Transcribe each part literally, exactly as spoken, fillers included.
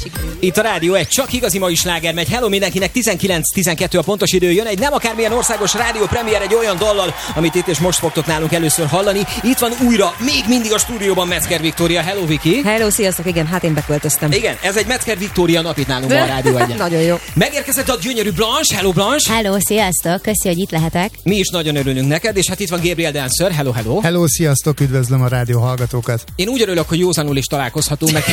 sikerült. Itt a Rádió egy csak igazi mai sláger megy. Hello mindenkinek, tizenkilenc tizenkettő a pontos idő. Jön egy nem akármilyen országos rádió premier egy olyan dallal, amit itt és most fogtok nálunk először hallani. Itt van újra, még mindig a stúdióban Metzger Viktória. Hello Viki. Hello, sziasztok, igen, hát én beköltöztem. Igen, ez egy Metzger Viktória nap itt nálunk a Rádió egyen. Nagyon jó. Megérkezett a gyönyörű Blanche. Hello Blanche. Hello, sziasztok, köszi, hogy itt lehetek. Mi is nagyon örülünk neked, és hát itt van Gabriel Dancer. Hello, hello. Hello, sziasztok, üdvözlöm a rádió hallgatókat. Én úgy örülök, hogy józanul is találkozhatunk meg.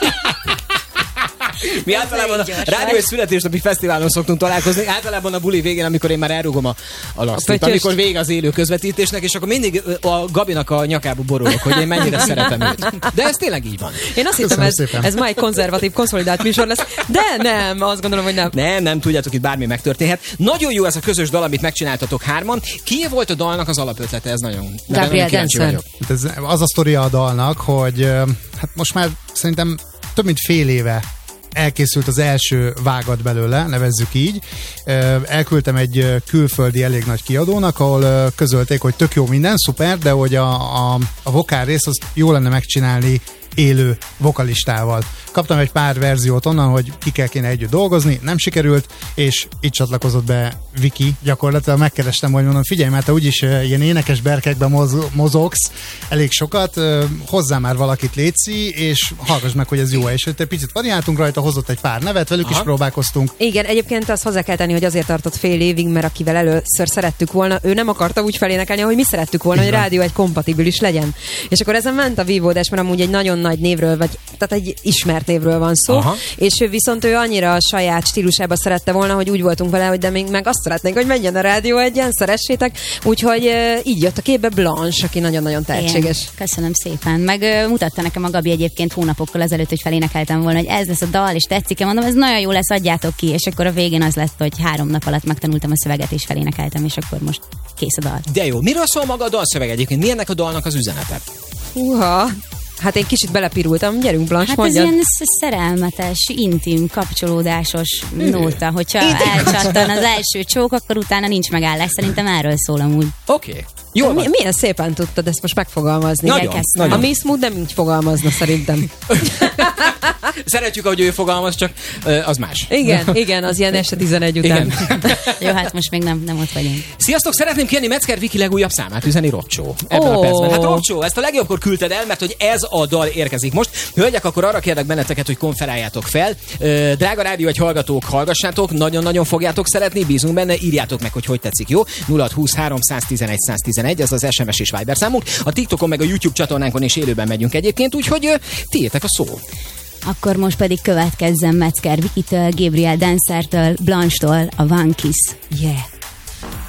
Mi általában a Rádió egy születésnapi fesztiválon szoktunk találkozni, általában a buli végén, amikor én már elrugom a, a lasztit, amikor vége az élő közvetítésnek, és akkor mindig a Gabinak a nyakába borulok, hogy én mennyire szeretem őt. De ez tényleg így van. Én azt hittem, ez, ez már egy konzervatív, konszolidált műsor lesz, de nem, azt gondolom, hogy nem. Nem, nem, tudjátok, itt bármi megtörténhet. Nagyon jó ez a közös dal, amit megcsináltatok hárman. Ki volt a dalnak az alapötlete? Ez nagyon, Gabriel Dancer. Ez az a sztoria a dalnak, hogy hát most már szerintem több mint fél éve elkészült az első vágat belőle, nevezzük így. Elküldtem egy külföldi elég nagy kiadónak, ahol közölték, hogy tök jó minden, szuper, de hogy a, a, a vokál rész az jó lenne megcsinálni élő vokalistával. Kaptam egy pár verziót onnan, hogy kikkel kéne együtt dolgozni, nem sikerült, és itt csatlakozott be Viki, gyakorlatilag megkerestem, hogy mondom, figyelj, mert te úgyis ilyen énekes berkekben moz- mozogsz elég sokat, hozzá már valakit létszi, és hallgass meg, hogy ez jó, és egy picit variáltunk rajta, hozott egy pár nevet, velük Aha. is próbálkoztunk. Igen, egyébként azt hozzá kell tenni, hogy azért tartott fél évig, mert akivel először szerettük volna, ő nem akarta úgy felénekelni, hogy mi szerettük volna, Igen. hogy Rádió egy kompatibilis legyen. És akkor ezen ment a vívódás, mert amúgy egy nagyon nagy névről, vagy tehát egy ismert névről van szó, Aha. és ő viszont ő annyira a saját stílusába szerette volna, hogy úgy voltunk vele, hogy de még meg azt szeretnénk, hogy menjen a Rádió egyen, szeressétek, úgyhogy uh, így jött a képbe Blanche, aki nagyon-nagyon tehetséges. Igen, köszönöm szépen. Meg uh, mutatta nekem a Gabi egyébként hónapokkal ezelőtt, hogy felénekeltem volna, hogy ez lesz a dal, és tetszik, mondom, ez nagyon jó lesz, adjátok ki, és akkor a végén az lett, hogy három nap alatt megtanultam a szöveget, és felénekeltem, és akkor most kész a dal. De jó, miről szól maga a dalszöveg egyébként? Mi ennek a dalnak az üzenete? Húha! Hát én kicsit belepirultam, gyerünk Blanche, hát mondjad. Hát ez ilyen szerelmetes, intim, kapcsolódásos nóta, hogyha elcsattan az első csók, akkor utána nincs megállás. Szerintem erről szól amúgy. Oké. Okay. Jó, Mi, milyen szépen tudtad ezt most megfogalmazni. Nagyon, nagyon. A Miss Mood nem így fogalmazna szerintem. Szeretjük, ahogy ő fogalmaz, csak uh, az más. Igen, igen, az ilyen este tizenegy után. Jó, hát most még nem, nem ott vagyunk. Sziasztok, szeretném kérni Metzger Viki legújabb számát üzeni, Robcsó. Ebben oh. a percben. Hát Robcsó, ezt a legjobbkor küldted el, mert hogy ez a dal érkezik most. Hölgyek, akkor arra kérlek benneteket, hogy konferáljátok fel. Uh, drága Rádió egy hallgatók, hallgassátok, nagyon-nagyon fogjátok szeretni, bízunk benne, írjátok meg, hogy hogy tetszik, jó? nulla hat húsz háromszáztizenegy száztizenegy, ez az es em es és Viber számunk. A TikTokon meg a YouTube csatornánkon is élőben megyünk egyébként, úgyhogy uh, tiétek a szó. Akkor most pedig következzen Metzger Vikitől, Gabriel Dancertől, Blanche-tól a One Kiss. Yeah!